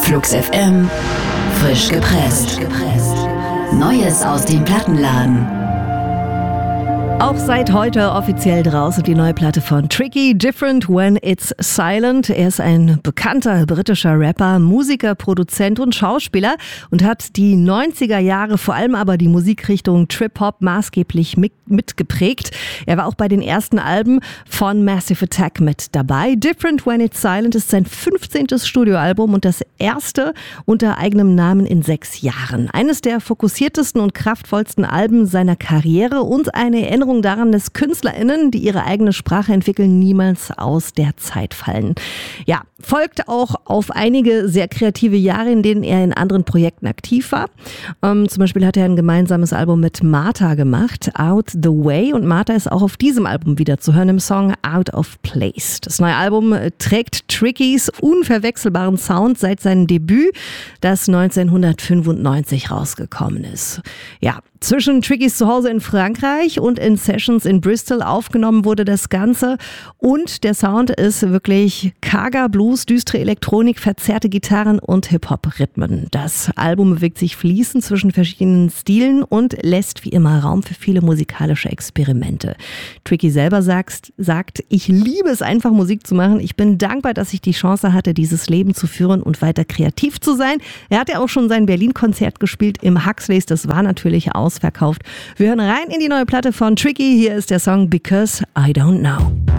Flux FM, frisch gepresst. Neues aus dem Plattenladen. Auch seit heute offiziell draußen die neue Platte von Tricky, Different When It's Silent. Er ist ein bekannter britischer Rapper, Musiker, Produzent und Schauspieler und hat die 90er Jahre, vor allem aber die Musikrichtung Trip-Hop maßgeblich mitgeprägt. Er war auch bei den ersten Alben von Massive Attack mit dabei. Different When It's Silent ist sein 15. Studioalbum und das erste unter eigenem Namen in 6 Jahren. Eines der fokussiertesten und kraftvollsten Alben seiner Karriere und eine Erinnerung daran, dass KünstlerInnen, die ihre eigene Sprache entwickeln, niemals aus der Zeit fallen. Ja, folgt auch auf einige sehr kreative Jahre, in denen er in anderen Projekten aktiv war. Zum Beispiel hat er ein gemeinsames Album mit Martha gemacht, Out the Way. Und Martha ist auch auf diesem Album wieder zu hören im Song Out of Place. Das neue Album trägt Trickys unverwechselbaren Sound seit seinem Debüt, das 1995 rausgekommen ist. Ja, zwischen Trickys Zuhause in Frankreich und in Sessions in Bristol aufgenommen wurde das Ganze. Und der Sound ist wirklich karger Blues, düstere Elektronik, verzerrte Gitarren und Hip-Hop-Rhythmen. Das Album bewegt sich fließend zwischen verschiedenen Stilen und lässt wie immer Raum für viele musikalische Experimente. Tricky selber sagt, ich liebe es einfach, Musik zu machen. Ich bin dankbar, dass ich die Chance hatte, dieses Leben zu führen und weiter kreativ zu sein. Er hat ja auch schon sein Berlin-Konzert gespielt im Huxleys. Das war natürlich ausverkauft. Wir hören rein in die neue Platte von Tricky. Hier ist der Song Because I Don't Know.